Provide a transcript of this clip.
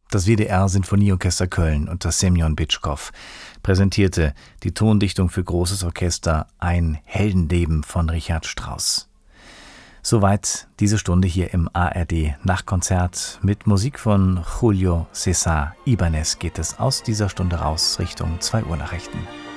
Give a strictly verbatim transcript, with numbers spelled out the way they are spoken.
Das W D R-Sinfonieorchester Köln unter Semjon Bitschkow präsentierte die Tondichtung für großes Orchester Ein Heldenleben von Richard Strauss. Soweit diese Stunde hier im A R D-Nachtkonzert. Mit Musik von Julio César Ibáñez geht es aus dieser Stunde raus Richtung zwei Uhr Nachrichten.